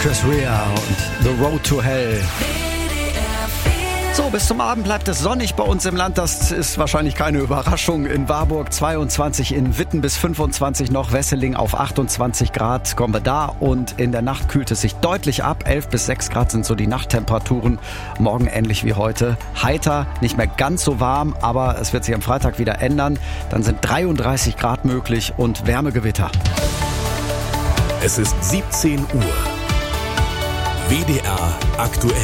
Chris Rea und The Road to Hell. So, bis zum Abend bleibt es sonnig bei uns im Land. Das ist wahrscheinlich keine Überraschung. In Warburg 22, in Witten bis 25 noch, Wesseling auf 28 Grad kommen wir da. Und in der Nacht kühlt es sich deutlich ab. 11 bis 6 Grad sind so die Nachttemperaturen. Morgen ähnlich wie heute. Heiter, nicht mehr ganz so warm, aber es wird sich am Freitag wieder ändern. Dann sind 33 Grad möglich und Wärmegewitter. Es ist 17 Uhr. WDR aktuell.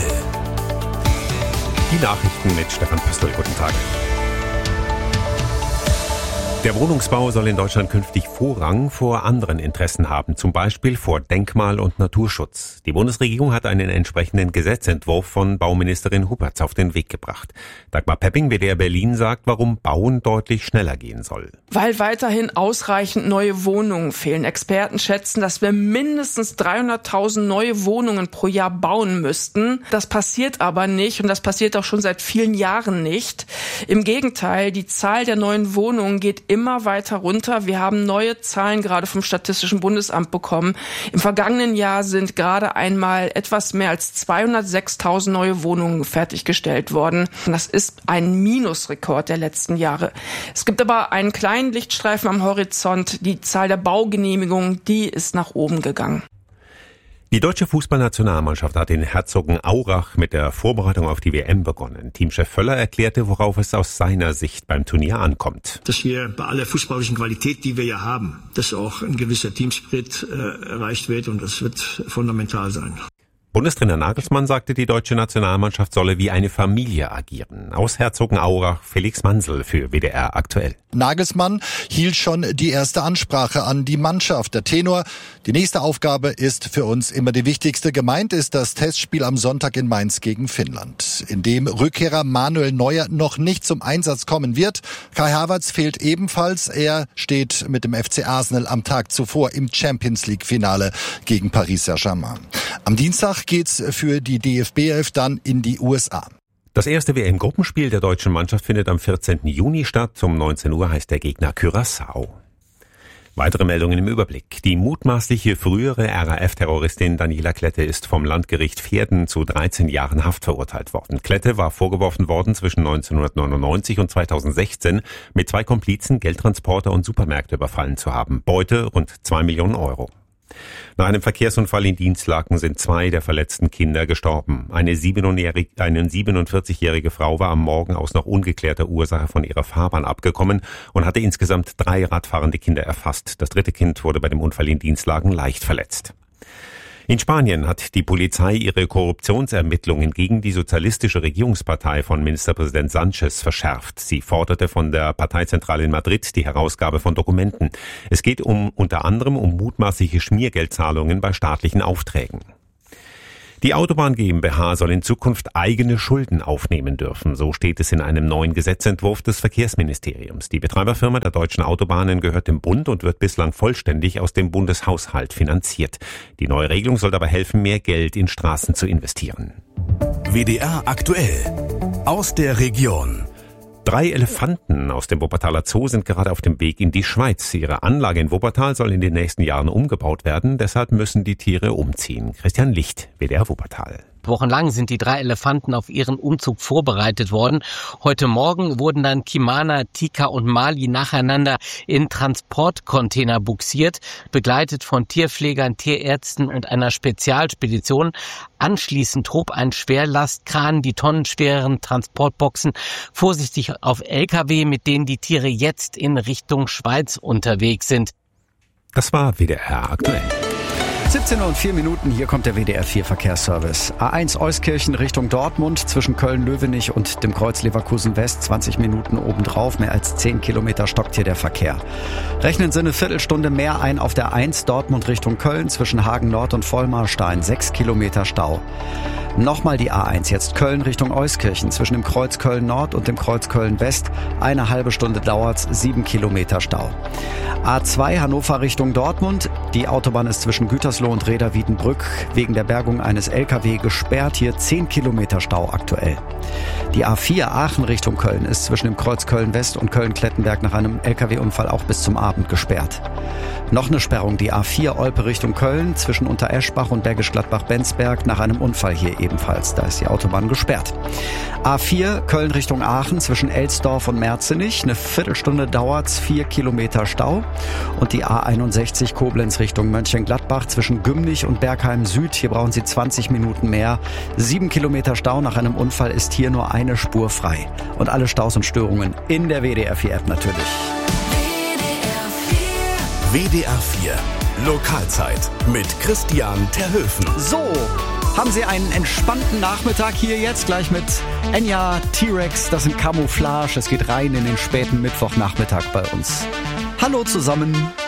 Die Nachrichten mit Stefan Pöstl. Guten Tag. Der Wohnungsbau soll in Deutschland künftig Vorrang vor anderen Interessen haben, zum Beispiel vor Denkmal- und Naturschutz. Die Bundesregierung hat einen entsprechenden Gesetzentwurf von Bauministerin Huppertz auf den Weg gebracht. Dagmar Pepping, WDR Berlin, sagt, warum Bauen deutlich schneller gehen soll. Weil weiterhin ausreichend neue Wohnungen fehlen. Experten schätzen, dass wir mindestens 300.000 neue Wohnungen pro Jahr bauen müssten. Das passiert aber nicht und das passiert auch schon seit vielen Jahren nicht. Im Gegenteil, die Zahl der neuen Wohnungen geht immer weiter runter. Wir haben neue Zahlen gerade vom Statistischen Bundesamt bekommen. Im vergangenen Jahr sind gerade einmal etwas mehr als 206.000 neue Wohnungen fertiggestellt worden. Das ist ein Minusrekord der letzten Jahre. Es gibt aber einen kleinen Lichtstreifen am Horizont. Die Zahl der Baugenehmigungen, die ist nach oben gegangen. Die deutsche Fußballnationalmannschaft hat in Herzogenaurach mit der Vorbereitung auf die WM begonnen. Teamchef Völler erklärte, worauf es aus seiner Sicht beim Turnier ankommt. Dass wir bei aller fußballischen Qualität, die wir ja haben, dass auch ein gewisser Teamspirit erreicht wird und das wird fundamental sein. Bundestrainer Nagelsmann sagte, die deutsche Nationalmannschaft solle wie eine Familie agieren. Aus Herzogenaurach Felix Mansel für WDR aktuell. Nagelsmann hielt schon die erste Ansprache an die Mannschaft. Der Tenor: Die nächste Aufgabe ist für uns immer die wichtigste. Gemeint ist das Testspiel am Sonntag in Mainz gegen Finnland, in dem Rückkehrer Manuel Neuer noch nicht zum Einsatz kommen wird. Kai Havertz fehlt ebenfalls. Er steht mit dem FC Arsenal am Tag zuvor im Champions-League-Finale gegen Paris Saint-Germain. Am Dienstag geht's für die DFB-11 dann in die USA. Das erste WM-Gruppenspiel der deutschen Mannschaft findet am 14. Juni statt. Um 19 Uhr heißt der Gegner Curaçao. Weitere Meldungen im Überblick. Die mutmaßliche frühere RAF-Terroristin Daniela Klette ist vom Landgericht Verden zu 13 Jahren Haft verurteilt worden. Klette war vorgeworfen worden, zwischen 1999 und 2016 mit 2 Komplizen Geldtransporter und Supermärkte überfallen zu haben. Beute rund 2 Millionen Euro. Nach einem Verkehrsunfall in Dinslaken sind 2 der verletzten Kinder gestorben. Eine 47-jährige Frau war am Morgen aus noch ungeklärter Ursache von ihrer Fahrbahn abgekommen und hatte insgesamt 3 radfahrende Kinder erfasst. Das 3. Kind wurde bei dem Unfall in Dinslaken leicht verletzt. In Spanien hat die Polizei ihre Korruptionsermittlungen gegen die sozialistische Regierungspartei von Ministerpräsident Sánchez verschärft. Sie forderte von der Parteizentrale in Madrid die Herausgabe von Dokumenten. Es geht unter anderem um mutmaßliche Schmiergeldzahlungen bei staatlichen Aufträgen. Die Autobahn GmbH soll in Zukunft eigene Schulden aufnehmen dürfen. So steht es in einem neuen Gesetzentwurf des Verkehrsministeriums. Die Betreiberfirma der deutschen Autobahnen gehört dem Bund und wird bislang vollständig aus dem Bundeshaushalt finanziert. Die neue Regelung soll dabei helfen, mehr Geld in Straßen zu investieren. WDR aktuell. Aus der Region. 3 Elefanten aus dem Wuppertaler Zoo sind gerade auf dem Weg in die Schweiz. Ihre Anlage in Wuppertal soll in den nächsten Jahren umgebaut werden. Deshalb müssen die Tiere umziehen. Christian Licht, WDR Wuppertal. Wochenlang sind die 3 Elefanten auf ihren Umzug vorbereitet worden. Heute Morgen wurden dann Kimana, Tika und Mali nacheinander in Transportcontainer buxiert, begleitet von Tierpflegern, Tierärzten und einer Spezialspedition. Anschließend hob ein Schwerlastkran die tonnenschweren Transportboxen vorsichtig auf LKW, mit denen die Tiere jetzt in Richtung Schweiz unterwegs sind. Das war WDR aktuell. 17:04 Minuten, hier kommt der WDR 4 Verkehrsservice. A1 Euskirchen Richtung Dortmund zwischen Köln-Löwenich und dem Kreuz Leverkusen West, 20 Minuten obendrauf, mehr als 10 Kilometer stockt hier der Verkehr. Rechnen Sie eine Viertelstunde mehr ein auf der 1 Dortmund Richtung Köln zwischen Hagen Nord und Vollmarstein, 6 Kilometer Stau. Nochmal die A1, jetzt Köln Richtung Euskirchen zwischen dem Kreuz Köln Nord und dem Kreuz Köln West, eine halbe Stunde dauert's, 7 Kilometer Stau. A2 Hannover Richtung Dortmund, Die Autobahn ist zwischen Gütersloh und Reda-Wiedenbrück wegen der Bergung eines LKW gesperrt. Hier 10 Kilometer Stau aktuell. Die A4 Aachen Richtung Köln ist zwischen dem Kreuz Köln-West und Köln-Klettenberg nach einem LKW-Unfall auch bis zum Abend gesperrt. Noch eine Sperrung, die A4 Olpe Richtung Köln zwischen Untereschbach und Bergisch Gladbach-Benzberg nach einem Unfall hier ebenfalls. Da ist die Autobahn gesperrt. A4 Köln Richtung Aachen zwischen Elsdorf und Merzenich. Eine Viertelstunde dauert's, 4 Kilometer Stau. Und die A61 Koblenz Richtung Mönchengladbach zwischen Gümnich und Bergheim Süd. Hier brauchen Sie 20 Minuten mehr. 7 Kilometer Stau nach einem Unfall ist hier nur eine Spur frei. Und alle Staus und Störungen in der WDR 4 App natürlich. WDR 4 Lokalzeit mit Christian Terhöfen. So, haben Sie einen entspannten Nachmittag hier jetzt gleich mit Enya, T-Rex, das sind Camouflage. Es geht rein in den späten Mittwochnachmittag bei uns. Hallo zusammen.